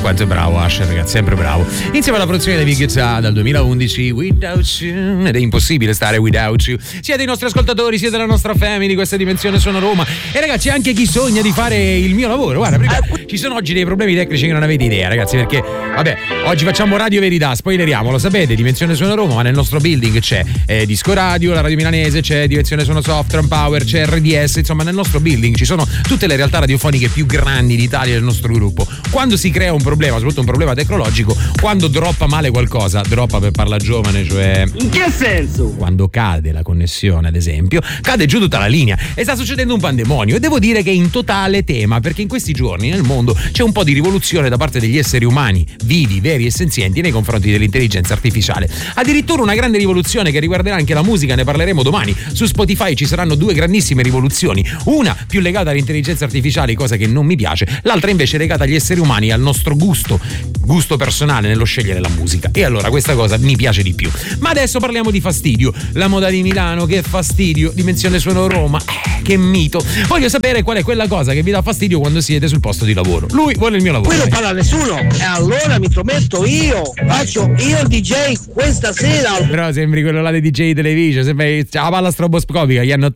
Quanto è bravo Asher, ragazzi, sempre bravo. Insieme alla produzione di Big Guitar dal 2011, Without You, ed è impossibile stare without you. Siete i nostri ascoltatori, siete la nostra family, questa Dimensione Suono Roma. E ragazzi, anche chi sogna di fare il mio lavoro, guarda, perché ci sono oggi dei problemi tecnici che non avete idea, ragazzi, perché vabbè, oggi facciamo Radio Verità, spoileriamo, lo sapete, Dimensione Suono Roma, ma nel nostro building c'è Disco Radio, la Radio Milanese, c'è Dimensione Suono Soft, Tram Power, c'è RDS, insomma nel nostro building ci sono tutte le realtà radiofoniche più grandi d'Italia del nostro gruppo. Quando si crea un problema, soprattutto un problema tecnologico, quando droppa male qualcosa, droppa per parla giovane, cioè in che senso? Quando cade la connessione, ad esempio, cade giù tutta la linea e sta succedendo un pandemonio, e devo dire che è in totale tema, perché in questi giorni nel mondo c'è un po' di rivoluzione da parte degli esseri umani vivi, veri e senzienti nei confronti dell'intelligenza artificiale. Addirittura una grande rivoluzione che riguarderà anche la musica, ne parleremo domani. Su Spotify ci saranno due grandissime rivoluzioni, una più legata all'intelligenza artificiale, cosa che non mi piace, l'altra invece legata agli esseri umani, al nostro gusto personale nello scegliere la musica, e allora questa cosa mi piace di più. Ma adesso parliamo di fastidio. La moda di Milano, che fastidio. Dimensione Suono Roma, che mito. Voglio sapere qual è quella cosa che vi dà fastidio quando siete sul posto di lavoro. Lui vuole il mio lavoro. Qui non parla nessuno, e allora mi prometto io, faccio io il DJ questa sera. Però sembri quello là dei DJ television, sembri la palla stroboscopica, gli hanno